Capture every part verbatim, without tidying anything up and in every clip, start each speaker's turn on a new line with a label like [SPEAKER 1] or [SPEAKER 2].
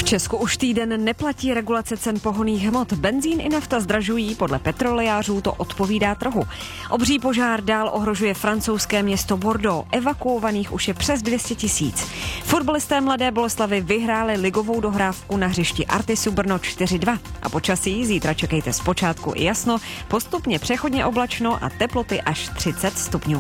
[SPEAKER 1] V Česku už týden neplatí regulace cen pohonných hmot. Benzín i nafta zdražují, podle petrolejářů to odpovídá trhu. Obří požár dál ohrožuje francouzské město Bordeaux. Evakuovaných už je přes dvě stě tisíc. Fotbalisté Mladé Boleslavi vyhráli ligovou dohrávku na hřišti Artisu Brno čtyři dva. A počasí zítra čekejte zpočátku i jasno, postupně přechodně oblačno a teploty až třicet stupňů.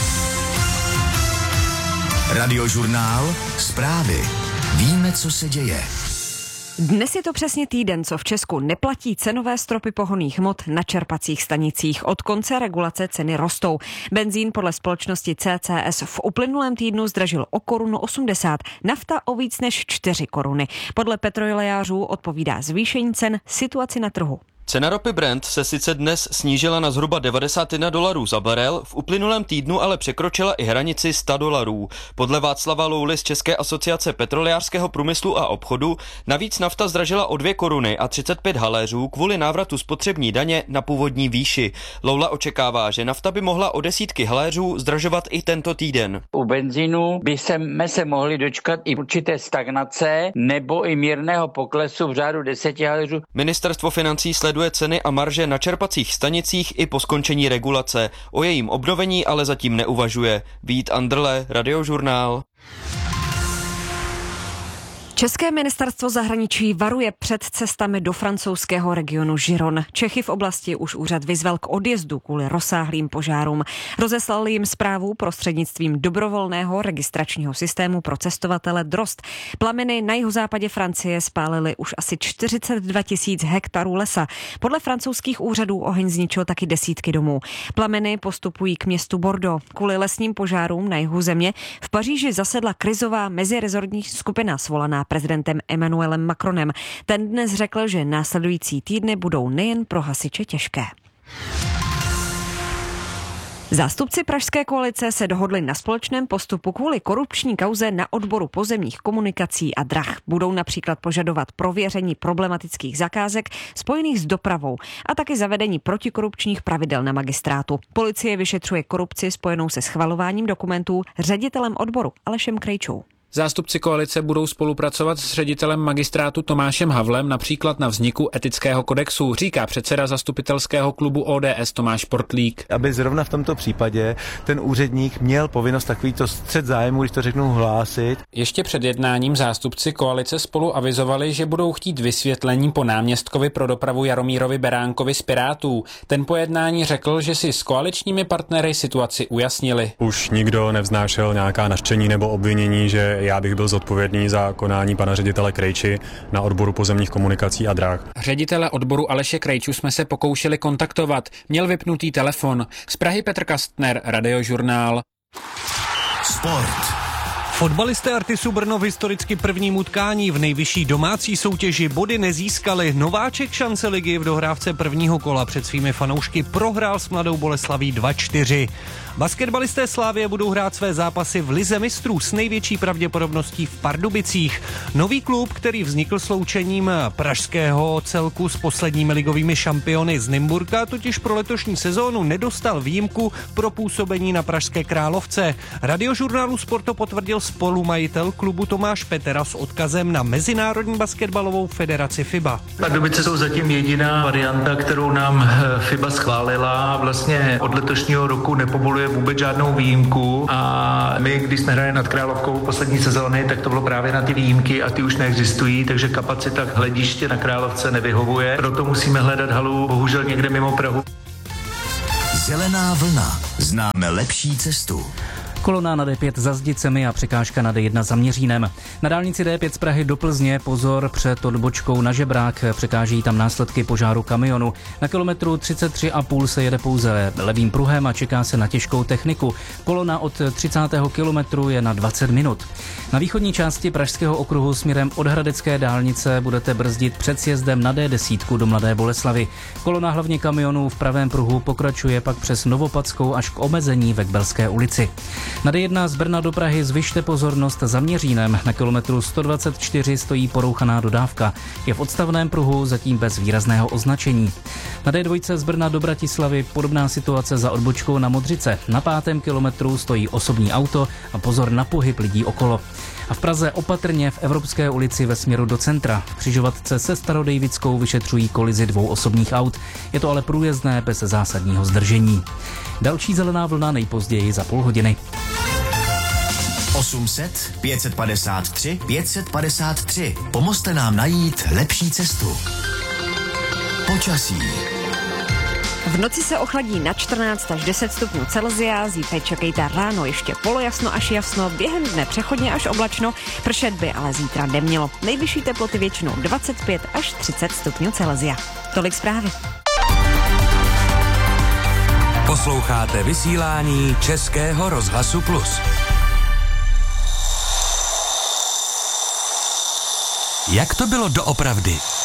[SPEAKER 2] Radiožurnál, zprávy. Víme, co se děje.
[SPEAKER 1] Dnes je to přesně týden, co v Česku neplatí cenové stropy pohonných hmot na čerpacích stanicích. Od konce regulace ceny rostou. Benzín podle společnosti C C S v uplynulém týdnu zdražil o korunu osmdesát, nafta o víc než čtyři koruny. Podle petrolejářů odpovídá zvýšení cen situaci na trhu.
[SPEAKER 3] Cena ropy Brent se sice dnes snížila na zhruba devadesát jedna dolarů za barel, v uplynulém týdnu ale překročila i hranici sto dolarů. Podle Václava Louly z České asociace petrolejářského průmyslu a obchodu navíc nafta zdražila o dvě koruny a třicet pět haléřů kvůli návratu spotřební daně na původní výši. Loula očekává, že nafta by mohla o desítky haléřů zdražovat i tento týden.
[SPEAKER 4] U benzínu by jsme se mohli dočkat i určité stagnace nebo i mírného poklesu v řádu deseti haléřů.
[SPEAKER 3] Ministerstvo financí sleduje ceny a marže na čerpacích stanicích i po skončení regulace. O jejím obnovení ale zatím neuvažuje. Vít Andrle, Radiožurnál.
[SPEAKER 1] České ministerstvo zahraničí varuje před cestami do francouzského regionu Giron. Čechy v oblasti už úřad vyzval k odjezdu kvůli rozsáhlým požárům. Rozeslal jim zprávu prostřednictvím dobrovolného registračního systému pro cestovatele Drost. Plameny na jihozápadě Francie spálily už asi čtyřicet dva tisíc hektarů lesa. Podle francouzských úřadů oheň zničil taky desítky domů. Plameny postupují k městu Bordeaux. Kvůli lesním požárům na jihu země v Paříži zasedla krizová mezirezortní skupina svolaná prezidentem Emmanuelem Macronem. Ten dnes řekl, že následující týdny budou nejen pro hasiče těžké. Zástupci pražské koalice se dohodli na společném postupu kvůli korupční kauze na odboru pozemních komunikací a drah. Budou například požadovat prověření problematických zakázek spojených s dopravou a taky zavedení protikorupčních pravidel na magistrátu. Policie vyšetřuje korupci spojenou se schvalováním dokumentů ředitelem odboru Alešem Krejčou.
[SPEAKER 5] Zástupci koalice budou spolupracovat s ředitelem magistrátu Tomášem Havlem například na vzniku etického kodexu, říká předseda zastupitelského klubu O D S Tomáš Portlík.
[SPEAKER 6] Aby zrovna v tomto případě ten úředník měl povinnost takovýto střet zájmu, když to řeknu, hlásit.
[SPEAKER 5] Ještě před jednáním zástupci koalice spolu avizovali, že budou chtít vysvětlení po náměstkovi pro dopravu Jaromírovi Beránkovi z Pirátů. Ten po jednání řekl, že si s koaličními partnery situaci ujasnili.
[SPEAKER 7] Už nikdo nevznášel nějaká nařčení nebo obvinění, že já bych byl zodpovědný za konání pana ředitele Krejči na odboru pozemních komunikací a drah.
[SPEAKER 5] Ředitele odboru Aleše Krejču jsme se pokoušeli kontaktovat. Měl vypnutý telefon. Z Prahy Petr Kastner, Radiožurnál.
[SPEAKER 2] Sport.
[SPEAKER 8] Fotbalisté Artisu Brno v historicky prvním utkání v nejvyšší domácí soutěži body nezískali. Nováček šance ligy v dohrávce prvního kola před svými fanoušky prohrál s Mladou Boleslaví dva čtyři. Basketbalisté Slavie budou hrát své zápasy v lize mistrů s největší pravděpodobností v Pardubicích. Nový klub, který vznikl sloučením pražského celku s posledními ligovými šampiony z Nymburka, totiž pro letošní sezónu nedostal výjimku pro působení na pražské Královce. Radiožurnálu Sport to potvrdil spolumajitel klubu Tomáš Petera s odkazem na Mezinárodní basketbalovou federaci FIBA.
[SPEAKER 9] Pardubice jsou zatím jediná varianta, kterou nám FIBA schválila. Vlastně od letošního roku nepovoluje vůbec žádnou výjimku a my, když jsme hráli nad Královkou poslední sezóny, tak to bylo právě na ty výjimky a ty už neexistují, takže kapacita hlediště na Královce nevyhovuje. Proto musíme hledat halu bohužel někde mimo Prahu.
[SPEAKER 2] Zelená vlna. Známe lepší cestu.
[SPEAKER 10] Kolona na D pět za Zdicemi a překážka na D jedna za Měřínem. Na dálnici D pět z Prahy do Plzně pozor před odbočkou na Žebrák, překáží tam následky požáru kamionu. Na kilometru třicet tři a půl se jede pouze levým pruhem a čeká se na těžkou techniku. Kolona od třicátého kilometru je na dvacet minut. Na východní části Pražského okruhu směrem od Hradecké dálnice budete brzdit před sjezdem na D deset do Mladé Boleslavi. Kolona hlavně kamionů v pravém pruhu pokračuje pak přes Novopadskou až k omezení ve Kbelské ulici. Na D jedna z Brna do Prahy zvyšte pozornost za Měřínem. Na kilometru sto dvacet čtyři stojí porouchaná dodávka. Je v odstavném pruhu, zatím bez výrazného označení. Na D dva z Brna do Bratislavy podobná situace za odbočkou na Modřice. Na pátém kilometru stojí osobní auto a pozor na pohyb lidí okolo. A v Praze opatrně v Evropské ulici ve směru do centra. V křižovatce se Starodejvickou vyšetřují kolizi dvou osobních aut. Je to ale průjezdné bez zásadního zdržení. Další zelená vlna nejpozději za půl hodiny.
[SPEAKER 2] osm set, pět padesát tři, pět padesát tři. Pomozte nám najít lepší cestu. Počasí.
[SPEAKER 1] V noci se ochladí na čtrnáct až deset stupňů Celsia, zítra čekejte ráno ještě polojasno až jasno, během dne přechodně až oblačno, pršet by ale zítra nemělo. Nejvyšší teploty většinou dvacet pět až třicet stupňů Celsia. Tolik zprávy.
[SPEAKER 11] Posloucháte vysílání Českého rozhlasu Plus. Jak to bylo doopravdy?